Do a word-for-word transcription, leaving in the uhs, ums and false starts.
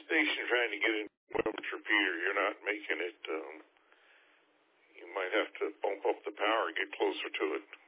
station trying to get in Webster Peter. You're not making it. Um, you might have to bump up the power, get closer to it.